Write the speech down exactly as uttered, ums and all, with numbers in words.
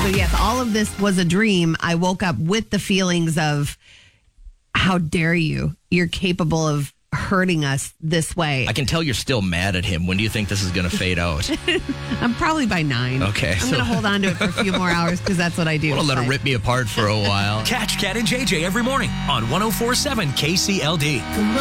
So, yes, all of this was a dream. I woke up with the feelings of, how dare you? You're capable of hurting us this way. I can tell you're still mad at him. When do you think this is going to fade out? I'm probably by nine. Okay. I'm so going to hold on to it for a few more hours because that's what I do. I'm going to let it rip me apart for a while. Catch Cat and J J every morning on one oh four point seven K C L D.